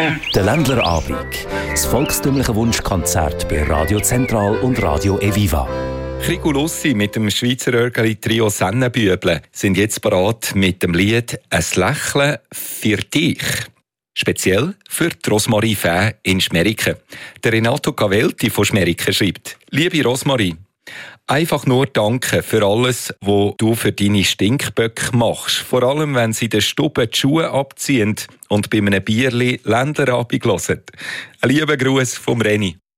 Der Ländlerabend. Das volkstümliche Wunschkonzert bei Radio Zentral und Radio Eviva. Krigu Lussi mit dem Schweizer Örgeli-Trio Sennenbüble sind jetzt bereit mit dem Lied «Ein Lächeln für dich». Speziell für die Rosmarie Fäh in Schmeriken. Der Renato Cavelti von Schmeriken schreibt: «Liebe Rosmarie, einfach nur danke für alles, was du für deine Stinkböcke machst. Vor allem, wenn sie den Stube die Schuhe abziehen und bei einem Bierli Länderabend hören. Ein lieber Gruß vom Reni.»